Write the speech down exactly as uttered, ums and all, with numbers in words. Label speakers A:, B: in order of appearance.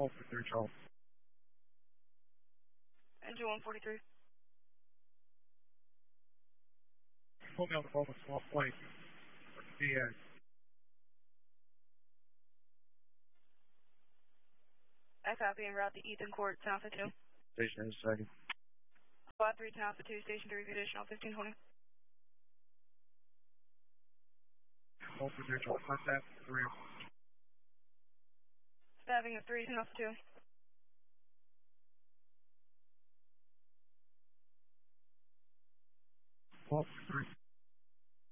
A: Hold for three, Charles.
B: Engine one forty-three.
A: Pull me on the phone with small plane. D A.
B: I copy and route to Ethan Court, Alpha two.
A: Station is second.
B: Squad three to Alpha two, Station three, conditional fifteen twenty.
A: Hold for three, Charles. Contact three.
B: Stabbing at three to Alpha two.
A: Hold for three.